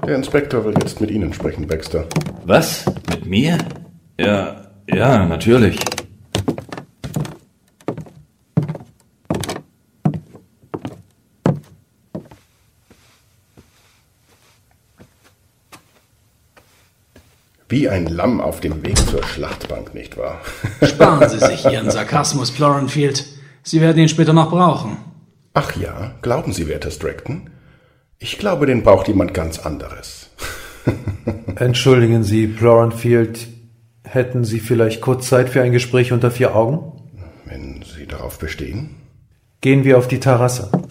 Der Inspektor will jetzt mit Ihnen sprechen, Baxter. Was? Mit mir? Ja, natürlich. Wie ein Lamm auf dem Weg zur Schlachtbank, nicht wahr? Sparen Sie sich Ihren Sarkasmus, Florenfield. Sie werden ihn später noch brauchen. Ach ja, glauben Sie, werter Stratton? Ich glaube, den braucht jemand ganz anderes. Entschuldigen Sie, Florenfield, hätten Sie vielleicht kurz Zeit für ein Gespräch unter 4 Augen? Wenn Sie darauf bestehen. Gehen wir auf die Terrasse.